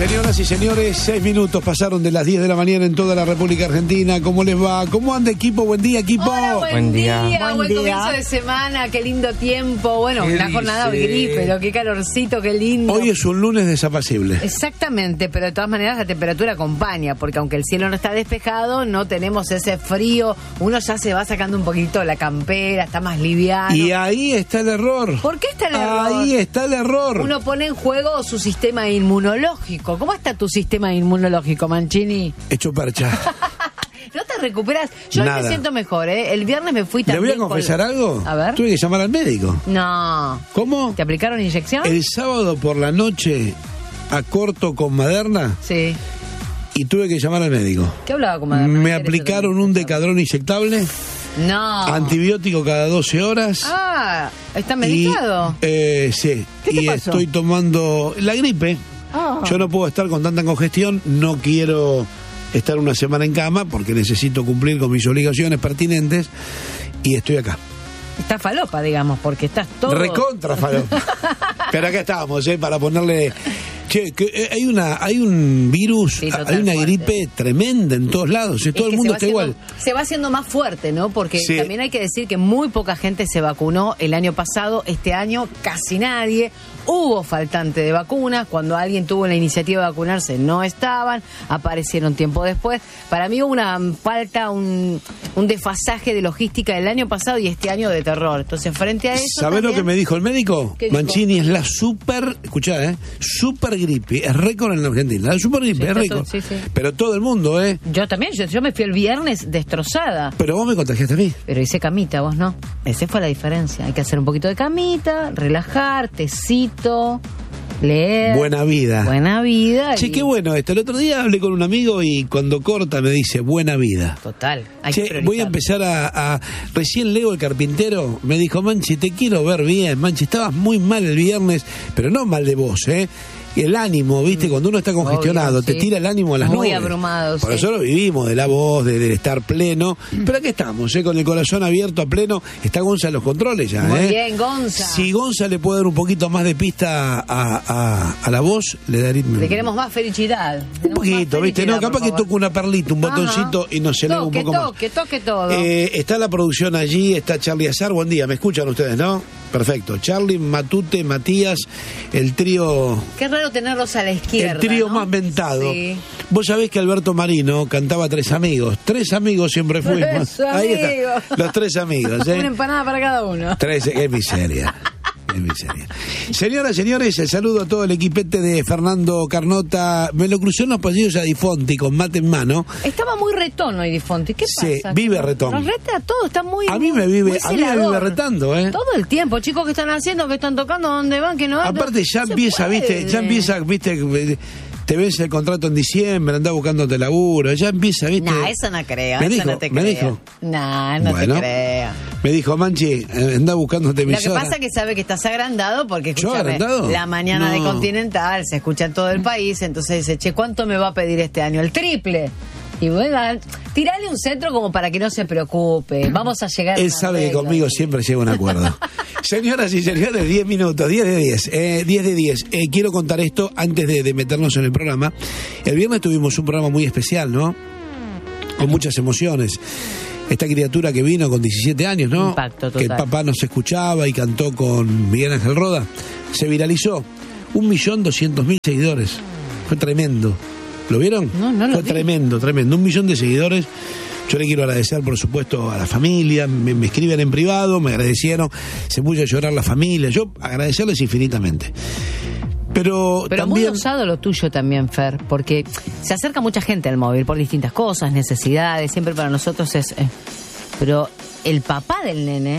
Señoras y señores, 6 minutos pasaron de las 10 de la mañana en toda la República Argentina. ¿Cómo les va? ¿Cómo anda, equipo? Buen día, equipo. Hola, buen día. Buen día. comienzo de semana, qué lindo tiempo. Bueno, una jornada de gripe, pero qué calorcito, qué lindo. Hoy es un lunes desapacible. Exactamente, pero de todas maneras la temperatura acompaña, porque aunque el cielo no está despejado, no tenemos ese frío. Uno ya se va sacando un poquito la campera, está más liviano. Y ahí está el error. ¿Por qué está el error? Ahí está el error. Uno pone en juego su sistema inmunológico. ¿Cómo está tu sistema inmunológico, Mancini? Hecho percha. ¿No te recuperas? Yo hoy me siento mejor, ¿eh? El viernes me fui también. ¿Le voy a confesar algo? A ver. Tuve que llamar al médico. No. ¿Cómo? ¿Te aplicaron inyección? El sábado por la noche acorto con Maderna. Sí. Y tuve que llamar al médico. ¿Qué hablaba con Maderna? Me aplicaron un decadrón inyectable. No. Antibiótico cada 12 horas. Ah, ¿está medicado? Sí. ¿Qué te pasó? Estoy tomando la gripe. Oh. Yo no puedo estar con tanta congestión, no quiero estar una semana en cama porque necesito cumplir con mis obligaciones pertinentes y estoy acá. Está falopa, digamos, porque estás todo... Recontra falopa. Pero acá estamos, para ponerle... Che, que hay un virus, sí, hay una fuerte. Gripe tremenda en todos lados, todo el mundo está igual. Se va haciendo más fuerte, ¿no? Porque sí. También hay que decir que muy poca gente se vacunó el año pasado, este año casi nadie. Hubo faltante de vacunas, cuando alguien tuvo la iniciativa de vacunarse no estaban, aparecieron tiempo después. Para mí hubo una falta, un desfasaje de logística del año pasado y este año de terror. Entonces, frente a eso... ¿Sabés lo que me dijo el médico? ¿Qué dijo? Mancini, es la super, escuchá, super gripe, es récord en la Argentina, la super gripe, Sí, es récord. sí. Pero todo el mundo, Yo también, yo me fui el viernes destrozada. Pero vos me contagiaste a mí. Pero hice camita, vos no. Esa fue la diferencia. Hay que hacer un poquito de camita, relajar, tecito, leer. Buena vida. Buena vida. Che, qué bueno esto. El otro día hablé con un amigo y cuando corta me dice, buena vida. Total. Hay Che, que voy a empezar a... Recién Leo, el carpintero, me dijo, Manchi, te quiero ver bien. Manchi, estabas muy mal el viernes, pero no mal de vos, El ánimo, ¿viste? Cuando uno está congestionado, obvio, sí. te tira el ánimo a las nubes. Muy abrumado, Por sí. eso lo vivimos, de la voz, de estar pleno. Pero aquí estamos, con el corazón abierto a pleno. Está Gonza en los controles ya, Muy bien, Gonza. Si Gonza le puede dar un poquito más de pista a la voz, le daría... Le queremos más felicidad. Un poquito, ¿viste? No, capaz que toque una perlita, un botoncito y nos eleva un poco más. Toque todo. Está la producción allí, está Charlie Azar. Buen día, me escuchan ustedes, ¿no? Perfecto. Charlie, Matute, Matías, el trío... Qué raro tenerlos a la izquierda, el trío ¿no? más mentado. Sí. Vos sabés que Alberto Marino cantaba Tres Amigos. Tres amigos siempre fuimos. Tres Ahí amigos. está. Los tres amigos, Una empanada para cada uno. Tres, qué miseria. Qué miseria. Señoras, señores, el saludo a todo el equipete de Fernando Carnota. Me lo crucé en los pasillos a Di Fonti con mate en mano. Estaba muy retón hoy Di Fonti. ¿Qué Sí, pasa? vive retón. Nos reta todo, está muy... A mí me vive retando, Todo el tiempo, chicos, que están haciendo, que están tocando, dónde van, que no van. Aparte ya empieza, viste, te vence el contrato en diciembre, andás buscándote laburo, ya empieza, viste. Nah, eso no creo, me eso dijo, no te me creo. dijo. Nah, no Bueno, te creo. Me dijo, Manchi, andá buscándote Lo que emisora. pasa es que sabe que estás agrandado porque, ¿Yo escúchame, agrandado? la mañana de No. Continental se escucha en todo el país, entonces dice, che, ¿cuánto me va a pedir este año? El triple. Y bueno, tirale un centro como para que no se preocupe. Vamos a llegar a Él un sabe que arreglo. conmigo siempre llega a un acuerdo. Señoras y señores, 10 minutos, 10 de 10. 10 de 10. Quiero contar esto antes de meternos en el programa. El viernes tuvimos un programa muy especial, ¿no? Con muchas emociones. Esta criatura que vino con 17 años, ¿no? Impacto total. Que el papá nos escuchaba y cantó con Miguel Ángel Roda. Se viralizó. 1.200.000 seguidores. Fue tremendo. ¿Lo vieron? No lo Fue vi. tremendo. 1 millón de seguidores. Yo le quiero agradecer, por supuesto, a la familia. Me escriben en privado, me agradecieron. Se puso a llorar la familia. Yo agradecerles infinitamente. Pero muy también... osado lo tuyo también, Fer, porque se acerca mucha gente al móvil por distintas cosas, necesidades, siempre para nosotros es... Pero el papá del nene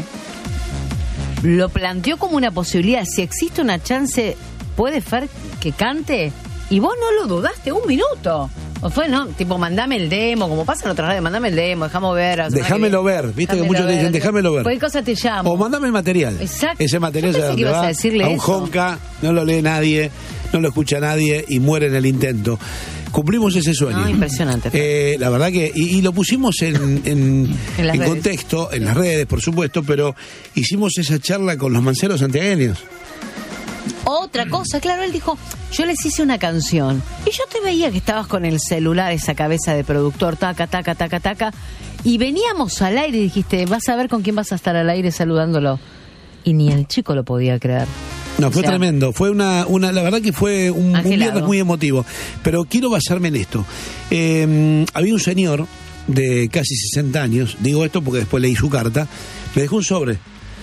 lo planteó como una posibilidad. Si existe una chance, ¿puede Fer que cante? Y vos no lo dudaste un minuto. O fue, ¿no? Tipo, mandame el demo, como pasa en otras radios, mandame el demo, dejamos ver. Déjamelo ver, viste que muchos te dicen, déjamelo ver. Cualquier cosa te llamo. O mandame el material. Exacto. Ese material Yo se pensé que ibas a decirle a un eso. jonca, no lo lee nadie, no lo escucha nadie y muere en el intento. Cumplimos ese sueño. No, impresionante. La verdad que, y lo pusimos en las redes. contexto, en las redes, por supuesto, pero hicimos esa charla con los manceros santiagueños. Otra cosa, claro, él dijo, yo les hice una canción y yo te veía que estabas con el celular, esa cabeza de productor, taca, taca, taca, taca, y veníamos al aire y dijiste, vas a ver con quién vas a estar al aire saludándolo. Y ni el chico lo podía creer. No, fue tremendo, fue una la verdad que fue un viernes muy emotivo, pero quiero basarme en esto. Había un señor de casi 60 años, digo esto porque después leí su carta, me dejó un sobre.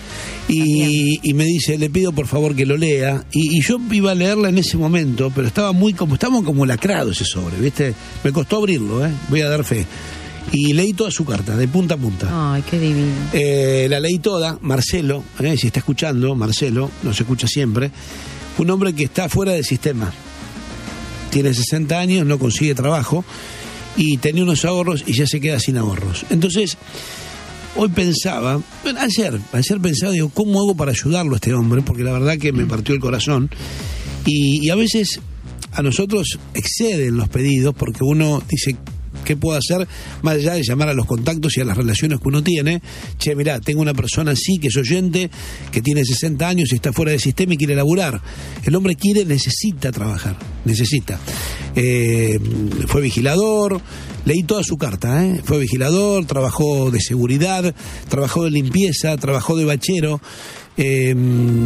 Y me dice, le pido por favor que lo lea, y yo iba a leerla en ese momento, pero estábamos como lacrados ese sobre, ¿viste? Me costó abrirlo, voy a dar fe. Y leí toda su carta, de punta a punta. Ay, qué divino. La leí toda. Marcelo, si está escuchando, Marcelo, nos escucha siempre, un hombre que está fuera del sistema. Tiene 60 años, no consigue trabajo, y tenía unos ahorros y ya se queda sin ahorros. Entonces, hoy pensaba, ayer pensaba, digo, ¿cómo hago para ayudarlo a este hombre? Porque la verdad que me partió el corazón. Y a veces a nosotros exceden los pedidos porque uno dice, ¿qué puedo hacer? Más allá de llamar a los contactos y a las relaciones que uno tiene. Che, mirá, tengo una persona así que es oyente, que tiene 60 años y está fuera del sistema y quiere laburar. El hombre necesita trabajar, necesita. Fue vigilador, leí toda su carta, fue vigilador, trabajó de seguridad, trabajó de limpieza, trabajó de bachero, y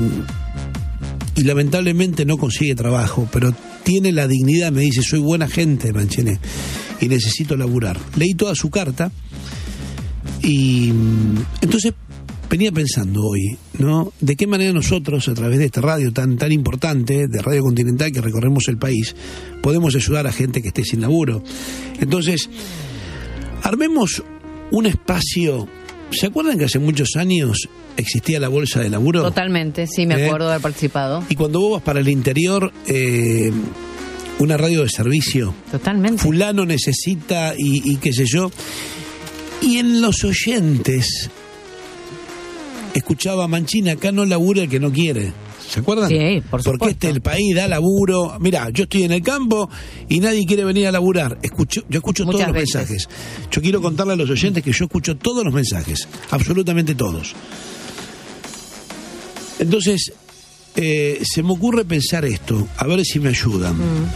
lamentablemente no consigue trabajo, pero tiene la dignidad, me dice, soy buena gente, Manchené, y necesito laburar. Leí toda su carta y entonces venía pensando hoy, ¿no? De qué manera nosotros, a través de esta radio tan importante, de Radio Continental, que recorremos el país, podemos ayudar a gente que esté sin laburo. Entonces, armemos un espacio. ¿Se acuerdan que hace muchos años existía la bolsa de laburo? Totalmente, sí, me acuerdo de haber participado. Y cuando vos vas para el interior, una radio de servicio. Totalmente. Fulano necesita y qué sé yo. Y en los oyentes escuchaba, Manchín, acá no labura el que no quiere. ¿Se acuerdan? Sí, por supuesto. Porque el país da laburo. Mirá, yo estoy en el campo y nadie quiere venir a laburar. Yo escucho todos los mensajes. Yo quiero contarle a los oyentes que yo escucho todos los mensajes. Absolutamente todos. Entonces, se me ocurre pensar esto, a ver si me ayudan.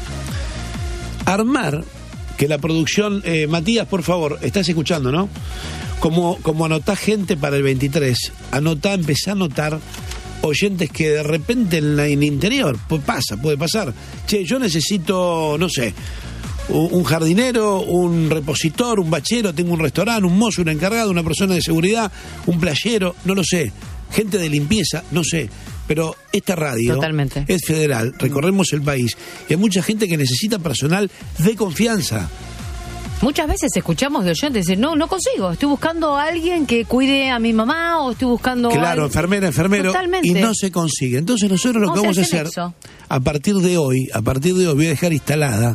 Armar, que la producción... Matías, por favor, estás escuchando, ¿no? Como anotá gente para el 23, empezá a anotar oyentes que de repente en el interior, puede pasar. Che, yo necesito, no sé, un jardinero, un repositor, un bachero, tengo un restaurante, un mozo, un encargado, una persona de seguridad, un playero, no lo sé, gente de limpieza, no sé. Pero esta radio es federal, recorremos el país y hay mucha gente que necesita personal de confianza. Muchas veces escuchamos de oyentes decir, no consigo, estoy buscando a alguien que cuide a mi mamá o estoy buscando Claro, enfermero, Totalmente. Y no se consigue. Entonces nosotros lo que vamos a hacer, a partir de hoy voy a dejar instalado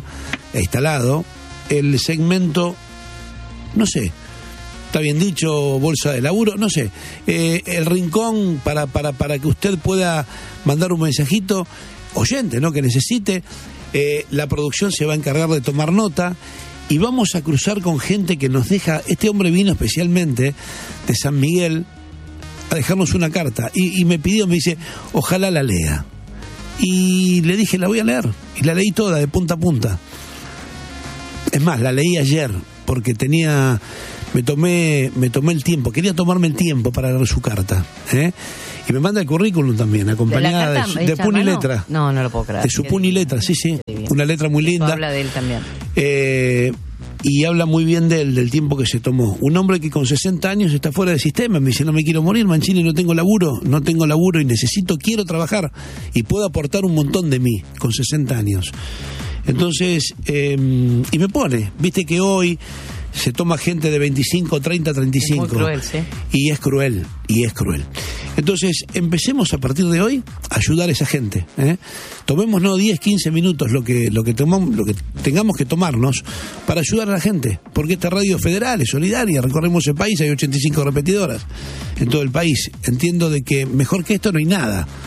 el segmento, no sé, está bien dicho, bolsa de laburo, no sé, el rincón para que usted pueda mandar un mensajito, oyente, ¿no? Que necesite, la producción se va a encargar de tomar nota. Y vamos a cruzar con gente que nos deja... Este hombre vino especialmente de San Miguel a dejarnos una carta. Y me dice, ojalá la lea. Y le dije, la voy a leer. Y la leí toda, de punta a punta. Es más, la leí ayer, porque me tomé el tiempo. Quería tomarme el tiempo para leer su carta. Y me manda el currículum también, acompañada de puño y letra. No lo puedo creer. De su puño y letra, sí. Una letra muy linda. Habla de él también. Y habla muy bien del tiempo que se tomó. Un hombre que con 60 años está fuera del sistema. Me dice, no me quiero morir, Manchini, no tengo laburo y quiero trabajar. Y puedo aportar un montón de mí con 60 años. Entonces, y me pone, viste que hoy se toma gente de 25, 30, 35. Es muy cruel, sí. Y es cruel. Entonces, empecemos a partir de hoy a ayudar a esa gente. Tomémonos 10, 15 minutos lo que tengamos que tomarnos para ayudar a la gente. Porque esta radio federal es solidaria, recorremos el país, hay 85 repetidoras en todo el país. Entiendo de que mejor que esto no hay nada.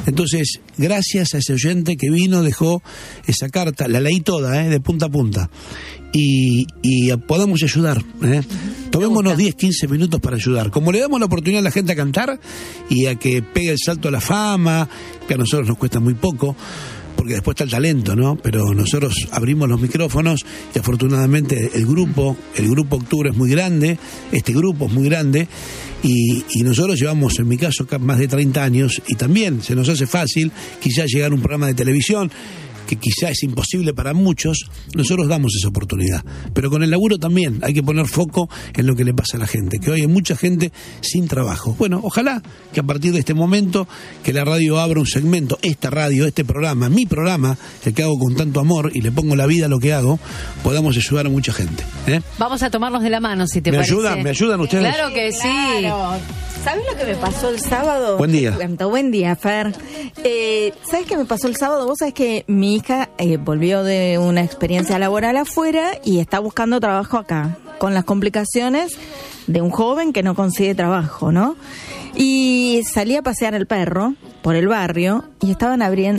Entonces, gracias a ese oyente que vino, dejó esa carta, la leí toda, de punta a punta, y podamos ayudar. Tomémonos 10, 15 minutos para ayudar. Como le damos la oportunidad a la gente a cantar y a que pegue el salto a la fama, que a nosotros nos cuesta muy poco, porque después está el talento, ¿no? Pero nosotros abrimos los micrófonos y afortunadamente el grupo Octubre es muy grande, este grupo es muy grande, y nosotros llevamos, en mi caso, más de 30 años, y también se nos hace fácil quizás llegar a un programa de televisión que quizá es imposible para muchos. Nosotros damos esa oportunidad, pero con el laburo también hay que poner foco en lo que le pasa a la gente, que hoy hay mucha gente sin trabajo. Bueno, ojalá que a partir de este momento que la radio abra un segmento, esta radio, este programa, mi programa, el que hago con tanto amor y le pongo la vida a lo que hago, podamos ayudar a mucha gente. Vamos a tomarnos de la mano, si te parece. ¿Me ayudan ustedes? Claro que sí. Claro. ¿Sabes lo que me pasó el sábado? Buen día. Buen día, Fer. ¿Sabes qué me pasó el sábado? Vos sabés que mi hija volvió de una experiencia laboral afuera y está buscando trabajo acá, con las complicaciones de un joven que no consigue trabajo, ¿no? Y salí a pasear el perro por el barrio y están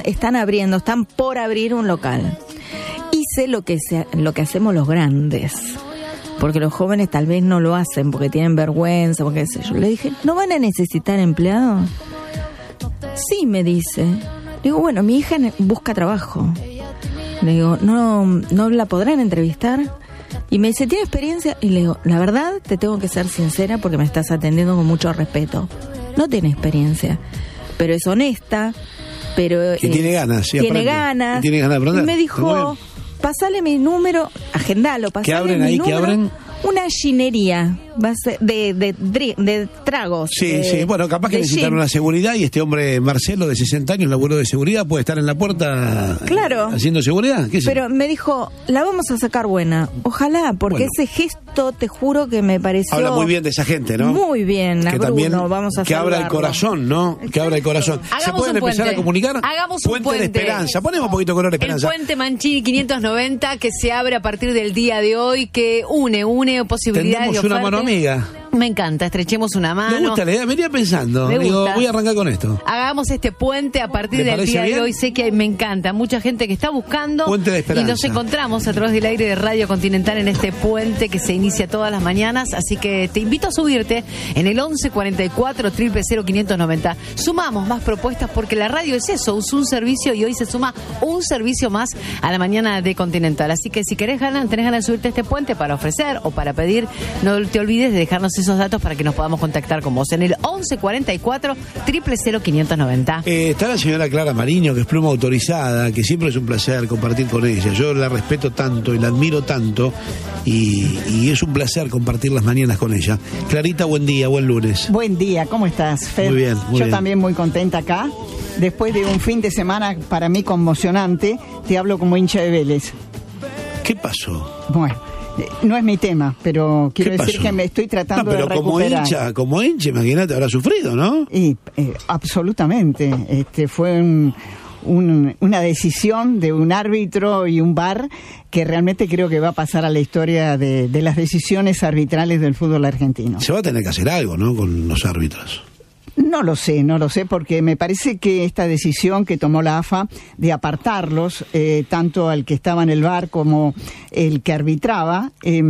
por abrir un local. Hice lo que hacemos los grandes, porque los jóvenes tal vez no lo hacen porque tienen vergüenza, porque qué sé yo. Le dije, ¿no van a necesitar empleados? Sí, me dice. Digo, bueno, mi hija busca trabajo. Le digo, ¿no la podrán entrevistar? Y me dice, ¿tiene experiencia? Y le digo, la verdad, te tengo que ser sincera porque me estás atendiendo con mucho respeto. No tiene experiencia, pero es honesta, pero... Y tiene ganas, sí, tiene ganas. Y tiene ganas de aprender. Y me dijo, pasale mi número, agendalo, pasale ¿Qué abren mi ahí? número. ¿Qué abren? Una ginería de tragos. Sí, sí. Bueno, capaz que necesitan una seguridad y este hombre, Marcelo, de 60 años, laburó de seguridad, puede estar en la puerta. Claro. Haciendo seguridad. ¿Qué sé? Pero me dijo, la vamos a sacar buena. Ojalá, porque bueno, ese gesto, te juro que me pareció... Habla muy bien de esa gente, ¿no? Muy bien, que también, Bruno, vamos a que abra el saludarlo. corazón, ¿no? Que abra el corazón. Hagamos ¿Se pueden un puente. empezar a comunicar? Hagamos un Puente puente. de esperanza. Ponemos un poquito de color de esperanza. El puente Mancini 590 que se abre a partir del día de hoy, que une posibilidades de Tendemos una ofertas. mano amiga. Me encanta, estrechemos una mano. Me gusta la idea, venía pensando. Me Digo, gusta. voy a arrancar con esto. Hagamos este puente a partir ¿Te del parece día bien? de hoy. Sé que me encanta. Mucha gente que está buscando. Puente de esperanza. Y nos encontramos a través del aire de Radio Continental en este puente que se inicia todas las mañanas. Así que te invito a subirte en el 11 44 000 590. Sumamos más propuestas porque la radio es eso, es un servicio y hoy se suma un servicio más a la mañana de Continental. Así que si tenés ganas de subirte a este puente para ofrecer o para pedir, no te olvides de dejarnos esos datos para que nos podamos contactar con vos en el 11 44 000 590. Está la señora Clara Mariño, que es pluma autorizada, que siempre es un placer compartir con ella. Yo la respeto tanto y la admiro tanto y es un placer compartir las mañanas con ella. Clarita, buen día, buen lunes. Buen día, ¿cómo estás, Fer? Muy bien, muy Yo bien. también muy contenta acá. Después de un fin de semana para mí conmocionante, te hablo como hincha de Vélez. ¿Qué pasó? Bueno, no es mi tema, pero quiero ¿Qué decir pasó? que me estoy tratando pero de recuperar. como hincha, imagínate, habrá sufrido, ¿no? Y absolutamente, fue una decisión de un árbitro y un VAR que realmente creo que va a pasar a la historia de las decisiones arbitrales del fútbol argentino. Se va a tener que hacer algo, ¿no? Con los árbitros. No lo sé, porque me parece que esta decisión que tomó la AFA de apartarlos, tanto al que estaba en el VAR como el que arbitraba,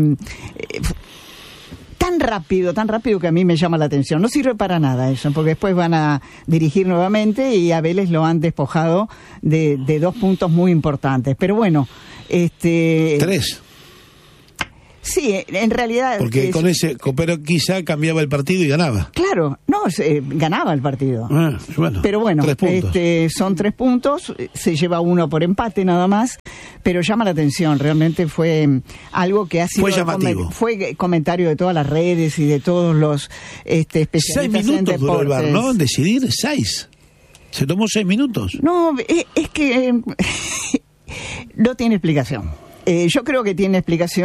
tan rápido que a mí me llama la atención. No sirve para nada eso, porque después van a dirigir nuevamente y a Vélez lo han despojado de 2 puntos muy importantes. Pero bueno, 3. Sí, en realidad... Porque con ese, pero quizá cambiaba el partido y ganaba. Claro, no, ganaba el partido. Bueno, pero bueno, 3 puntos. Son 3 puntos, se lleva 1 por empate nada más, pero llama la atención, realmente fue algo que ha sido... Fue llamativo. Fue comentario de todas las redes y de todos los especialistas 6 minutos en deportes. duró el VAR, ¿no? Decidir 6. Se tomó 6 minutos. No, es que no tiene explicación. Yo creo que tiene explicación.